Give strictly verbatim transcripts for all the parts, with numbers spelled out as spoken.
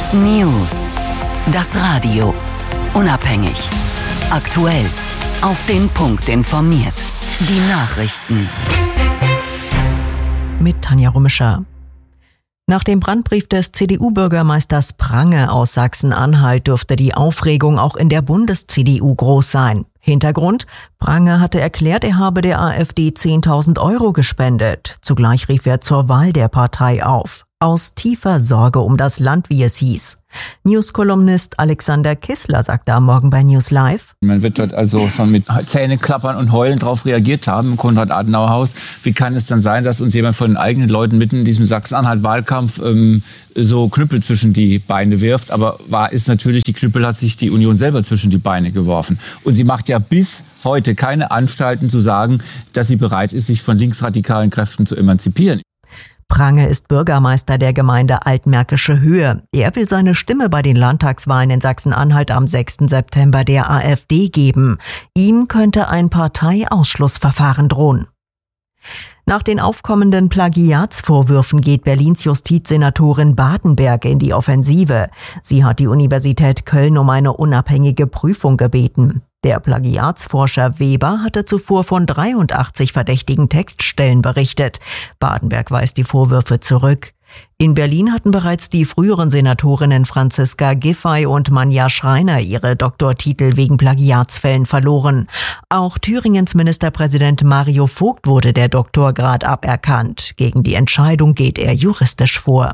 News. Das Radio. Unabhängig. Aktuell. Auf den Punkt informiert. Die Nachrichten. Mit Tanja Rummischer. Nach dem Brandbrief des C D U-Bürgermeisters Prange aus Sachsen-Anhalt dürfte die Aufregung auch in der Bundes-C D U groß sein. Hintergrund: Prange hatte erklärt, er habe der AfD zehntausend Euro gespendet. Zugleich rief er zur Wahl der Partei auf. Aus tiefer Sorge um das Land, wie es hieß. News-Kolumnist Alexander Kissler sagte am Morgen bei News Live: Man wird dort also schon mit Zähneklappern und Heulen drauf reagiert haben im Konrad-Adenauer-Haus. Wie kann es dann sein, dass uns jemand von den eigenen Leuten mitten in diesem Sachsen-Anhalt-Wahlkampf ähm, so Knüppel zwischen die Beine wirft? Aber wahr ist natürlich, die Knüppel hat sich die Union selber zwischen die Beine geworfen. Und sie macht ja bis heute keine Anstalten zu sagen, dass sie bereit ist, sich von linksradikalen Kräften zu emanzipieren. Prange ist Bürgermeister der Gemeinde Altmärkische Höhe. Er will seine Stimme bei den Landtagswahlen in Sachsen-Anhalt am sechsten September der AfD geben. Ihm könnte ein Parteiausschlussverfahren drohen. Nach den aufkommenden Plagiatsvorwürfen geht Berlins Justizsenatorin Badenberg in die Offensive. Sie hat die Universität Köln um eine unabhängige Prüfung gebeten. Der Plagiatsforscher Weber hatte zuvor von dreiundachtzig verdächtigen Textstellen berichtet. Badenberg weist die Vorwürfe zurück. In Berlin hatten bereits die früheren Senatorinnen Franziska Giffey und Manja Schreiner ihre Doktortitel wegen Plagiatsfällen verloren. Auch Thüringens Ministerpräsident Mario Vogt wurde der Doktorgrad aberkannt. Gegen die Entscheidung geht er juristisch vor.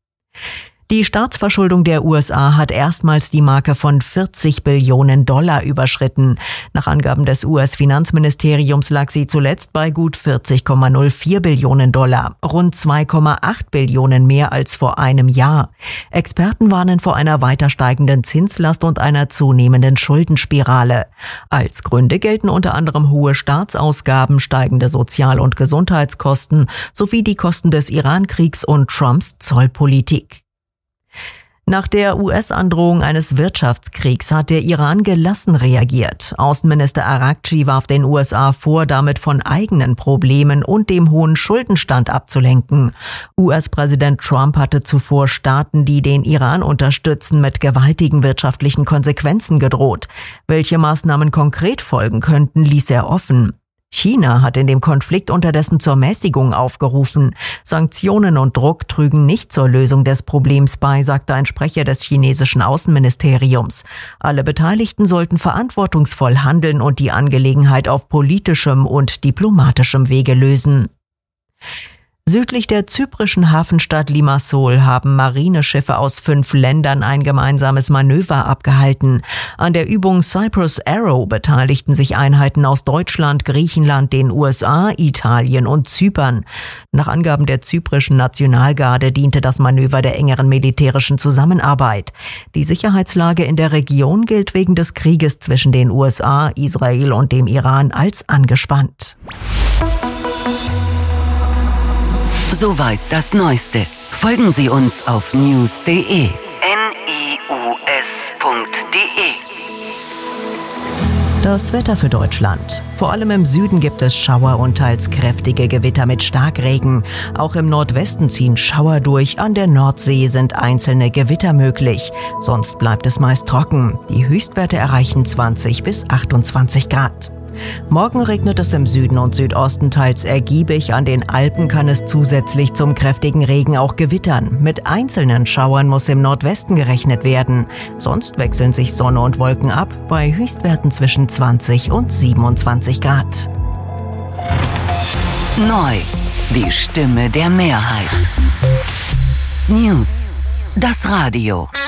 Die Staatsverschuldung der U S A hat erstmals die Marke von vierzig Billionen Dollar überschritten. Nach Angaben des U S-Finanzministeriums lag sie zuletzt bei gut vierzig Komma null vier Billionen Dollar, rund zwei Komma acht Billionen mehr als vor einem Jahr. Experten warnen vor einer weiter steigenden Zinslast und einer zunehmenden Schuldenspirale. Als Gründe gelten unter anderem hohe Staatsausgaben, steigende Sozial- und Gesundheitskosten sowie die Kosten des Iran-Kriegs und Trumps Zollpolitik. Nach der U S-Androhung eines Wirtschaftskriegs hat der Iran gelassen reagiert. Außenminister Araghchi warf den U S A vor, damit von eigenen Problemen und dem hohen Schuldenstand abzulenken. U S-Präsident Trump hatte zuvor Staaten, die den Iran unterstützen, mit gewaltigen wirtschaftlichen Konsequenzen gedroht. Welche Maßnahmen konkret folgen könnten, ließ er offen. China hat in dem Konflikt unterdessen zur Mäßigung aufgerufen. Sanktionen und Druck trügen nicht zur Lösung des Problems bei, sagte ein Sprecher des chinesischen Außenministeriums. Alle Beteiligten sollten verantwortungsvoll handeln und die Angelegenheit auf politischem und diplomatischem Wege lösen. Südlich der zyprischen Hafenstadt Limassol haben Marineschiffe aus fünf Ländern ein gemeinsames Manöver abgehalten. An der Übung Cyprus Arrow beteiligten sich Einheiten aus Deutschland, Griechenland, den U S A, Italien und Zypern. Nach Angaben der zyprischen Nationalgarde diente das Manöver der engeren militärischen Zusammenarbeit. Die Sicherheitslage in der Region gilt wegen des Krieges zwischen den U S A, Israel und dem Iran als angespannt. Soweit das Neueste. Folgen Sie uns auf news punkt de. N I U S punkt de. Das Wetter für Deutschland. Vor allem im Süden gibt es Schauer und teils kräftige Gewitter mit Starkregen. Auch im Nordwesten ziehen Schauer durch. An der Nordsee sind einzelne Gewitter möglich. Sonst bleibt es meist trocken. Die Höchstwerte erreichen zwanzig bis achtundzwanzig Grad. Morgen regnet es im Süden und Südosten teils ergiebig. An den Alpen kann es zusätzlich zum kräftigen Regen auch gewittern. Mit einzelnen Schauern muss im Nordwesten gerechnet werden. Sonst wechseln sich Sonne und Wolken ab, bei Höchstwerten zwischen zwanzig und siebenundzwanzig Grad. Neu. Die Stimme der Mehrheit. News. Das Radio.